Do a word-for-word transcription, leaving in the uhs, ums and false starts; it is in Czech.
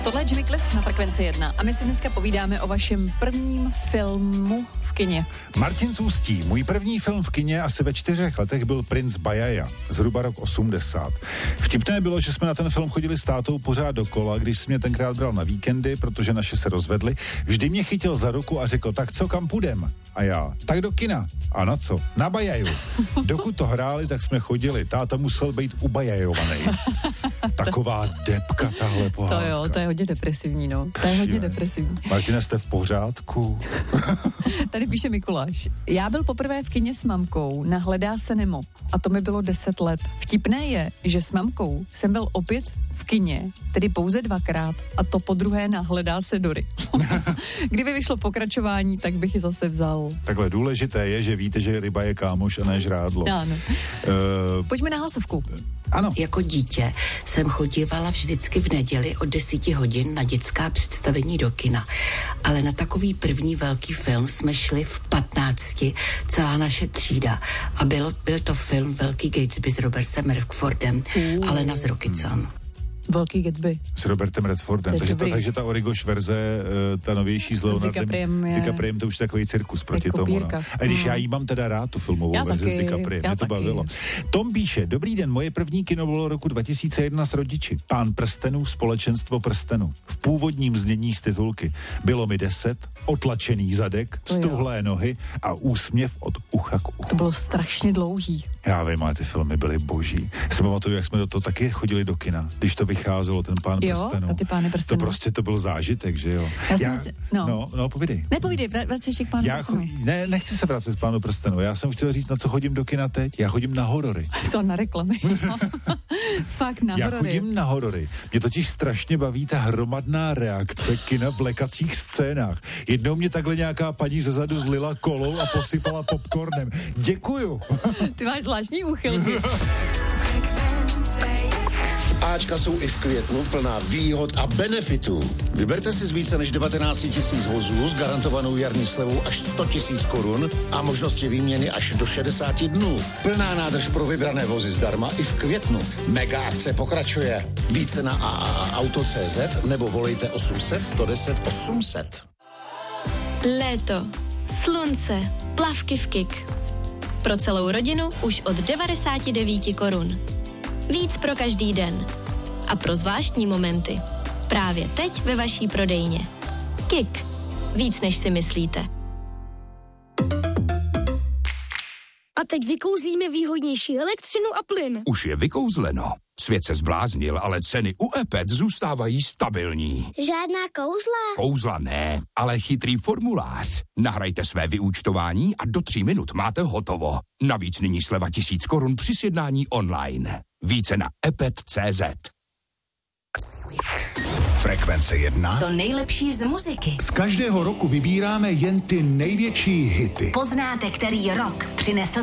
Tohle je Jimmy Cliff na Frekvenci jedna a my si dneska povídáme o vašem prvním filmu v kině. Martin z Ústí. Můj první film v kině asi ve čtyřech letech byl Princ Bajaja, zhruba rok osmdesát. Vtipné bylo, že jsme na ten film chodili s tátou pořád dokola, když jsi mě tenkrát bral na víkendy, protože naše se rozvedly. Vždy mě chytil za ruku a řekl, tak co, kam půjdem? A já, tak do kina. A na co? Na Bajaju. Dokud to hráli, tak jsme chodili. Táta musel být ubajajovaný. Taková depka tahle pohádka. To jo, to je hodně depresivní, no. To je hodně depresivní. Martina, jste v pořádku? Tady píše Mikuláš. Já byl poprvé v kině s mamkou na Hledá se Nemo a to mi bylo deset let. Vtipné je, že s mamkou jsem byl opět v kině, tedy pouze dvakrát a to podruhé na Hledá se Dory. Kdyby vyšlo pokračování, tak bych ji zase vzal. Takhle důležité je, že víte, že ryba je kámoš a ne žrádlo. Ano. Uh, Pojďme na hlasovku. Ano. Jako dítě jsem chodívala vždycky v neděli od deseti hodin na dětská představení do kina. Ale na takový první velký film jsme šli v patnácti, celá naše třída. A byl, byl to film Velký Gatsby s Robertem Redfordem, uh. Alena z Rokycan. Velký Gatsby. S Robertem Redfordem. Takže ta, takže ta Origoš verze, ta novější s Leonardem DiCapriem, to už je takový cirkus proti tomu. No. A když mm. já jí mám teda rád tu filmovou já verzi taky, s DiCapriem, mě to taky. bavilo. Tom píše, dobrý den, moje první kino bylo roku dva tisíce jedna s rodiči. Pán prstenů, Společenstvo prstenů. V původním znění z titulky. Bylo mi deset, otlačený zadek, stuhlé nohy a úsměv od ucha k uchu. To bylo strašně dlouhý. Já vím, ale ty filmy byly boží. Si pamatuju, jak jsme do toho taky chodili do kina, když to vycházelo, ten Pán jo, prstenů. ty Pány prstenů. To prostě to byl zážitek, že jo. Já já, si, no. no, no, povídej. Nepovídej, vrát se ještě k Pánu já prstenů. Cho- ne, nechci se vracet k Pánu prstenů. Já jsem chtěl říct, na co chodím do kina teď. Já chodím na horory. Jsou na reklamy. Fakt na já horory. Já chodím na horory. Mě totiž strašně baví ta hromadná reakce kina v lekacích scénách. Jednou mě takhle nějaká paní zezadu zlila kolou a posypala popcornem. Děkuju. Ty máš zvláštní úchylky. Ačka jsou i v květnu plná výhod a benefitů. Vyberte si z více než devatenáct tisíc vozů s garantovanou jarní slevou až sto tisíc korun a možnosti výměny až do šedesát dnů. Plná nádrž pro vybrané vozy zdarma i v květnu. Mega akce pokračuje. Více na a a a auto tečka cé zet nebo volejte osm set, sto deset, osm set. Léto, slunce, plavky v Kik. Pro celou rodinu už od devadesát devět korun. Víc pro každý den. A pro zvláštní momenty. Právě teď ve vaší prodejně. Kik. Víc než si myslíte. A teď vykouzlíme výhodnější elektřinu a plyn. Už je vykouzleno. Svět se zbláznil, ale ceny u Epet zůstávají stabilní. Žádná kouzla? Kouzla ne, ale chytrý formulář. Nahrajte své vyúčtování a do tří minut máte hotovo. Navíc nyní sleva tisíc korun při sjednání online. Více na epet tečka cé zet. Frekvence jedna. To nejlepší z muziky. Z každého roku vybíráme jen ty největší hity. Poznáte, který rok přinesl